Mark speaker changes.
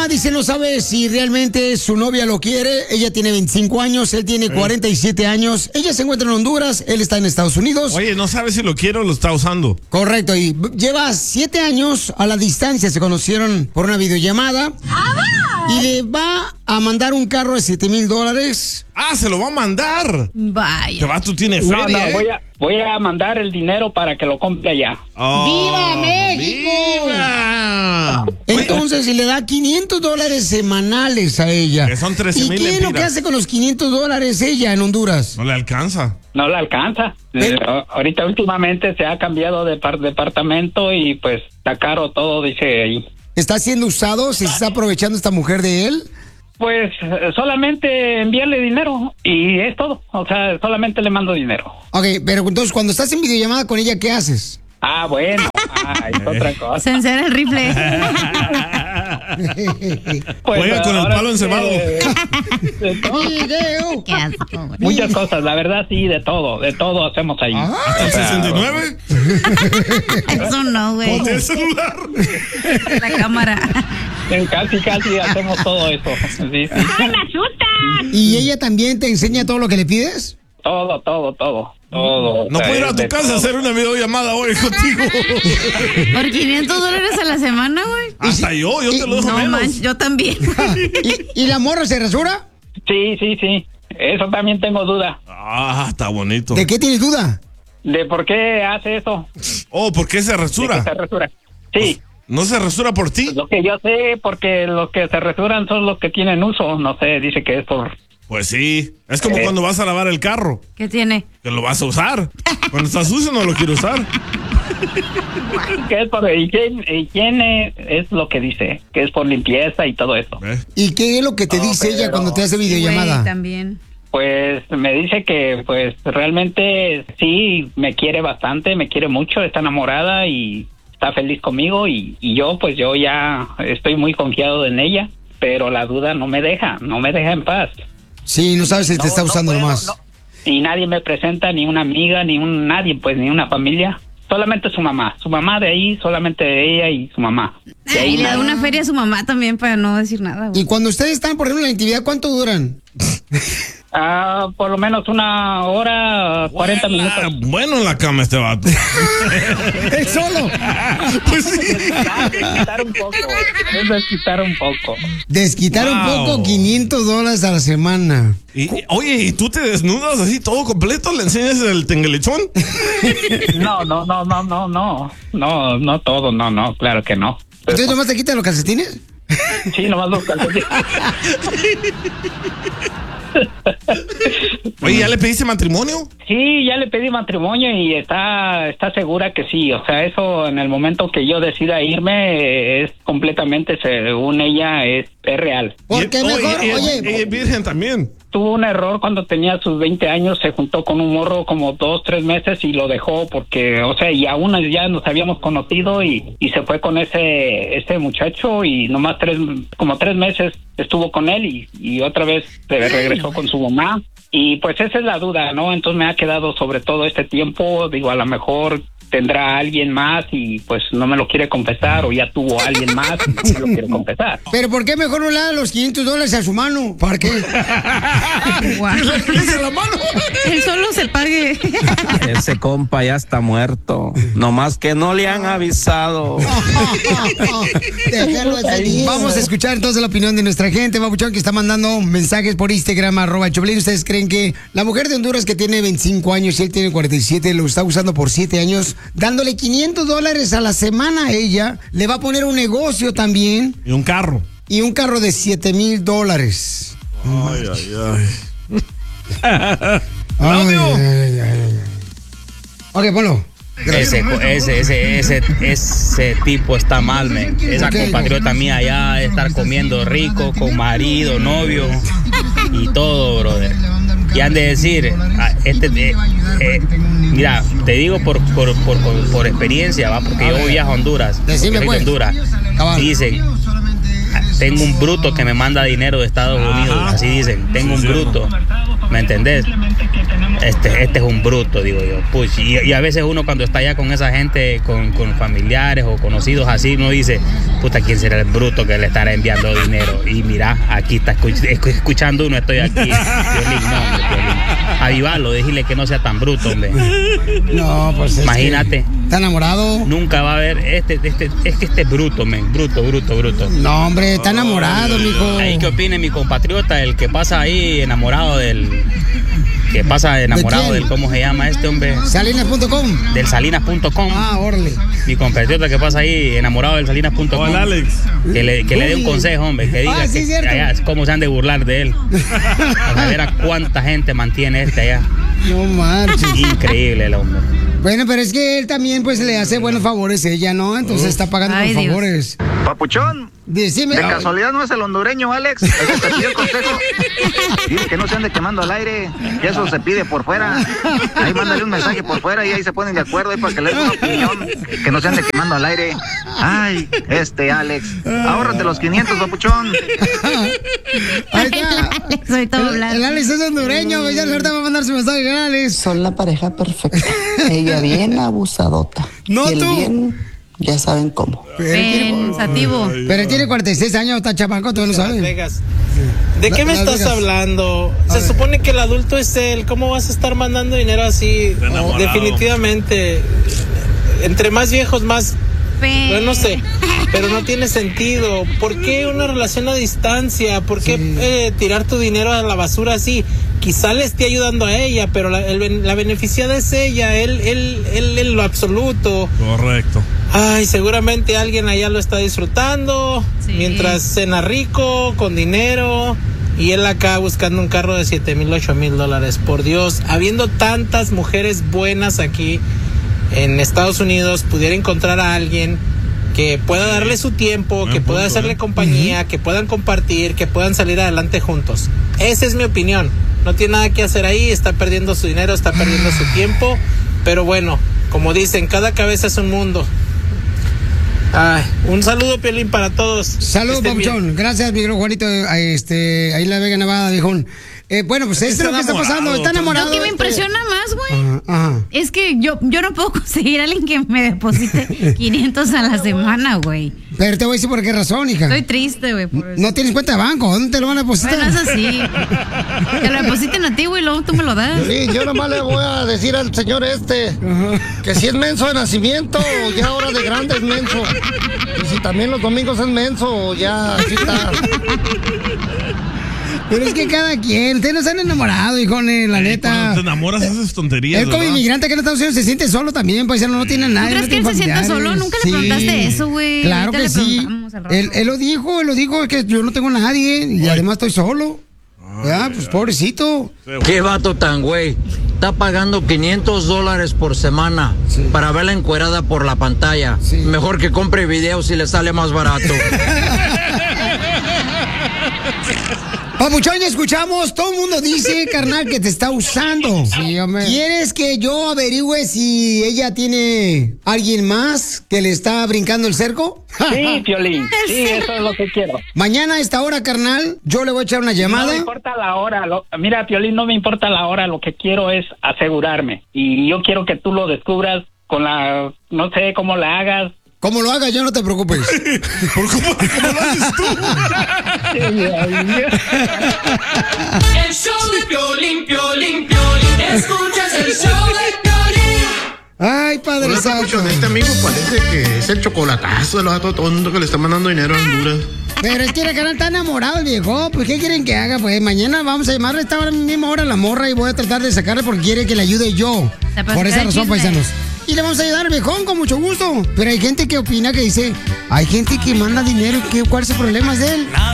Speaker 1: mamá dice no sabe si realmente su novia lo quiere. Ella tiene 25 años, él tiene 47 años. Ella se encuentra en Honduras, él está en Estados Unidos.
Speaker 2: Oye, no sabe si lo quiere o lo está usando.
Speaker 1: Correcto, y lleva 7 años a la distancia. Se conocieron por una videollamada. Y le va a mandar un carro de $7,000.
Speaker 2: Ah, se lo va a mandar.
Speaker 3: Vaya.
Speaker 2: Te va, tú tienes feria,
Speaker 4: No, voy a mandar el dinero para que lo compre allá.
Speaker 1: ¡Viva México!
Speaker 2: ¡Viva!
Speaker 1: Entonces, si le da $500 semanales a ella.
Speaker 2: Que son 13,000
Speaker 1: ¿Y qué es lo que
Speaker 2: lempiras.
Speaker 1: hace con los $500 ella en Honduras?
Speaker 2: No le alcanza.
Speaker 4: No le alcanza. Ahorita últimamente se ha cambiado de departamento y pues está caro todo, dice ahí.
Speaker 1: ¿Está siendo usado? ¿Se está aprovechando esta mujer de él?
Speaker 4: Pues solamente enviarle dinero y es todo. O sea, solamente le mando dinero.
Speaker 1: Ok, pero entonces cuando estás en videollamada con ella, ¿qué haces?
Speaker 4: Ah, bueno. Es otra cosa.
Speaker 3: Se encera el rifle.
Speaker 4: Pues,
Speaker 2: juega con el
Speaker 4: ahora
Speaker 2: palo
Speaker 4: sí
Speaker 2: encebado.
Speaker 1: ¡Video!
Speaker 3: Qué asco, güey.
Speaker 4: Muchas cosas, la verdad sí, de todo hacemos ahí.
Speaker 2: ¿Hasta el 69?
Speaker 3: Eso no, güey.
Speaker 2: ¿Con el celular?
Speaker 3: La cámara.
Speaker 4: Casi hacemos todo eso. Sí.
Speaker 3: ¡Ay, me asusta!
Speaker 1: ¿Y ella también te enseña todo lo que le pides?
Speaker 4: Todo.
Speaker 2: No puedo ir a tu casa a hacer una videollamada hoy contigo.
Speaker 3: Por $500 a la semana, güey.
Speaker 2: Hasta yo te lo dejo
Speaker 3: No
Speaker 2: menos.
Speaker 3: manches, yo también.
Speaker 1: ¿Y la morra se rasura?
Speaker 4: Sí. Eso también tengo duda.
Speaker 2: Ah, está bonito.
Speaker 1: ¿De qué tienes duda?
Speaker 4: ¿De por qué hace eso?
Speaker 2: Oh, ¿por qué se
Speaker 4: ¿De
Speaker 2: rasura?
Speaker 4: qué se rasura? Sí.
Speaker 2: ¿No se rasura por ti?
Speaker 4: Lo que yo sé, porque los que se rasuran son los que tienen uso. No sé, dice que es por...
Speaker 2: Pues sí. Es como cuando vas a lavar el carro,
Speaker 3: ¿Qué tiene?
Speaker 2: que lo vas a usar. Cuando está sucio no lo quiero usar.
Speaker 4: Que es por higiene, es lo que dice, que es por limpieza y todo eso.
Speaker 1: ¿Y qué es lo que te dice ella cuando te hace
Speaker 3: Güey,
Speaker 1: videollamada?
Speaker 3: también.
Speaker 4: Pues me dice que pues realmente sí, me quiere bastante, me quiere mucho, está enamorada y está feliz conmigo y yo ya estoy muy confiado en ella, pero la duda no me deja en paz.
Speaker 1: Sí, no sabes si te está usando
Speaker 4: puedo,
Speaker 1: nomás.
Speaker 4: no. Y nadie me presenta, ni una amiga, nadie, pues ni una familia. Solamente su mamá de ahí, solamente ella y su mamá. De ahí
Speaker 3: Y le da
Speaker 4: nada.
Speaker 3: una feria a su mamá también para no decir nada, güey.
Speaker 1: Y cuando ustedes están, por ejemplo, en la intimidad, ¿cuánto duran?
Speaker 4: Por lo menos 1 hora, 40 minutos.
Speaker 2: Bueno en la cama este vato.
Speaker 1: ¡Él solo!
Speaker 2: Pues sí.
Speaker 4: Desquitar un poco. Es desquitar un poco.
Speaker 1: Desquitar un
Speaker 2: Wow.
Speaker 1: poco, $500 a la semana.
Speaker 2: Oye, ¿y tú te desnudas así todo completo? ¿Le enseñas el tengelechón?
Speaker 4: No todo, no, claro que no.
Speaker 1: ¿Entonces nomás te quitan los calcetines?
Speaker 4: Sí, nomás los calcetines.
Speaker 2: Oye, ¿ya le pediste matrimonio?
Speaker 4: Sí, ya le pedí matrimonio y está segura que sí. O sea, eso en el momento que yo decida irme es completamente, según ella, es real.
Speaker 1: Porque mejor,
Speaker 2: Ella es virgen también.
Speaker 4: Tuvo un error cuando tenía sus 20 años, se juntó con un morro como 2-3 meses y lo dejó porque, o sea, y aún ya nos habíamos conocido y se fue con ese muchacho y nomás como 3 meses estuvo con él y otra vez se regresó con su mamá. Y pues esa es la duda, ¿no? Entonces me ha quedado sobre todo este tiempo, digo, a lo mejor tendrá alguien más y pues no me lo quiere confesar o ya tuvo alguien más y no me lo quiere confesar.
Speaker 1: ¿Pero por qué mejor no le da los $500 a su mano? ¿Para qué?
Speaker 3: Guau.
Speaker 2: la mano.
Speaker 3: Él solo se pague.
Speaker 5: Ese compa ya está muerto. Nomás que no le han avisado.
Speaker 1: Déjalo así. Vamos a escuchar entonces la opinión de nuestra gente, Papuchón, que está mandando mensajes por Instagram, @Choplin. ¿Ustedes creen que la mujer de Honduras que tiene 25 años y él tiene 47, lo está usando por 7 años, dándole $500 a la semana a ella, le va a poner un negocio también?
Speaker 2: Y un carro.
Speaker 1: Y un carro de $7,000. Ok, ponlo.
Speaker 6: Ese tipo está mal, men. Esa compatriota mía ya estar comiendo rico con marido, novio y todo, brother. Y han de decir, mira, te digo por experiencia, ¿va? Porque yo viajo a Honduras.
Speaker 1: Decime,
Speaker 6: soy de
Speaker 1: pues.
Speaker 6: Honduras.
Speaker 1: Cabal.
Speaker 6: Dicen, tengo un bruto que me manda dinero de Estados Unidos. Así dicen, tengo un bruto. ¿me entendés? Este es un bruto, digo yo. Pues, y a veces uno cuando está allá con esa gente, con familiares o conocidos así, uno dice, puta, ¿quién será el bruto que le estará enviando dinero? Y mira, aquí está escuchando uno, estoy aquí. Piolín, no, hombre, Piolín. Avivalo, decirle que no sea tan bruto, hombre.
Speaker 1: No, pues
Speaker 6: imagínate.
Speaker 1: ¿Está enamorado?
Speaker 6: Nunca va a haber, es que este es bruto, men, bruto.
Speaker 1: No, hombre, está enamorado, mijo.
Speaker 6: Ahí que opine mi compatriota, el que pasa ahí enamorado del... Que pasa enamorado del, ¿cómo se llama este hombre?
Speaker 1: Salinas.com.
Speaker 6: Del Salinas.com.
Speaker 1: Ah, órale.
Speaker 6: Mi compatriota que pasa ahí enamorado del Salinas.com.
Speaker 2: Hola, Alex.
Speaker 6: Que le dé un consejo, hombre, que diga
Speaker 1: sí,
Speaker 6: que allá, cómo se han de burlar de él. A ver a cuánta gente mantiene allá.
Speaker 1: No marches.
Speaker 6: Increíble el hombre.
Speaker 1: Bueno, pero es que él también pues le hace buenos favores a ella, ¿no? Entonces está pagando los favores.
Speaker 7: Papuchón,
Speaker 1: decime.
Speaker 7: ¿De casualidad no es el hondureño, Alex? El que te pidió el consejo. Dile que no se ande quemando al aire, que eso se pide por fuera. Ahí mándale un mensaje por fuera y ahí se ponen de acuerdo ahí para que le den una opinión. Que no se ande quemando al aire. Ay, Alex, ahórrate los 500, papuchón.
Speaker 1: Ahí está.
Speaker 3: Soy todo blanco.
Speaker 1: El Alex es hondureño, ya ahorita va a mandar su mensaje, Alex.
Speaker 8: Son la pareja perfecta. Ella bien abusadota.
Speaker 1: No,
Speaker 8: y él
Speaker 1: tú.
Speaker 8: bien, ya saben cómo.
Speaker 3: Pensativo.
Speaker 1: Pero él tiene 46 años, está chamaco, tú no sabes.
Speaker 9: Vegas. ¿De qué me estás hablando? Se supone que el adulto es él. ¿Cómo vas a estar mandando dinero así? Definitivamente. Entre más viejos, más... Bueno, no sé, pero no tiene sentido. ¿Por qué una relación a distancia? ¿Por qué tirar tu dinero a la basura así? Quizá le esté ayudando a ella, pero la beneficiada es ella, él en lo absoluto.
Speaker 2: Correcto.
Speaker 9: Ay, seguramente alguien allá lo está disfrutando, mientras cena rico, con dinero, y él acá buscando un carro de $7,000, $8,000. Por Dios, habiendo tantas mujeres buenas aquí en Estados Unidos, pudiera encontrar a alguien que pueda darle su tiempo, que pueda hacerle compañía, que puedan compartir, que puedan salir adelante juntos. Esa es mi opinión. No tiene nada que hacer ahí, está perdiendo su dinero, está perdiendo su tiempo, pero bueno, como dicen, cada cabeza es un mundo. Ay, un saludo, Piolín, para todos.
Speaker 1: Saludos, Papuchón. Gracias, mi querido Juanito, ahí la Vega Nevada, viejón. Bueno, pues esto es lo que está pasando. Está enamorado.
Speaker 3: Lo que me impresiona más, güey, es que yo no puedo conseguir a alguien que me deposite 500 a la semana, güey.
Speaker 1: Pero te voy a decir por qué razón, hija.
Speaker 3: Estoy triste, güey.
Speaker 1: No tienes cuenta de banco. ¿Dónde te lo van a depositar?
Speaker 3: Bueno, es así. Que lo depositen a ti, güey, luego tú me lo das.
Speaker 10: Sí, yo nomás le voy a decir al señor que si es menso de nacimiento, ya ahora de grande es menso. Y si también los domingos es menso, ya así está.
Speaker 1: Pero es que cada quien, ustedes no se han enamorado, hijones, la neta.
Speaker 2: Cuando te enamoras haces tonterías.
Speaker 1: Él como inmigrante que en Estados Unidos se siente solo también, pues no tiene a nadie.
Speaker 3: ¿Tú crees que él se siente solo? Nunca le preguntaste eso, güey.
Speaker 1: Claro que sí. Él lo dijo que yo no tengo a nadie y además estoy solo. Ya, pues pobrecito.
Speaker 11: Qué vato tan güey. Está pagando $500 por semana para verla encuerada por la pantalla. Mejor que compre videos y le sale más barato.
Speaker 1: Papuchón, escuchamos, todo el mundo dice, carnal, que te está usando. Sí, hombre. ¿Quieres que yo averigüe si ella tiene alguien más que le está brincando el cerco?
Speaker 4: Sí, Piolín, sí, eso es lo que quiero.
Speaker 1: Mañana a esta hora, carnal, yo le voy a echar una llamada.
Speaker 4: No me importa la hora, mira, Piolín, no me importa la hora, lo que quiero es asegurarme. Y yo quiero que tú lo descubras con no sé cómo la hagas.
Speaker 1: Como lo hagas, yo no te preocupes.
Speaker 2: ¿Cómo lo haces tú?
Speaker 12: El show de Piolín, Piolín, Piolín. Escuchas el show de Piolín.
Speaker 1: Ay, padre santo.
Speaker 10: Este amigo parece que es el chocolatazo de los datos tontos que le está mandando dinero a Honduras.
Speaker 1: Pero es que el canal está enamorado, el viejo. Pues, ¿qué quieren que haga? Pues mañana vamos a llamarle a esta misma hora a la morra y voy a tratar de sacarle porque quiere que le ayude yo. Por esa razón, paisanos. Y le vamos a ayudar al viejón con mucho gusto. Pero hay gente que opina, que dice, hay gente que manda dinero, ¿cuál es el problema de él?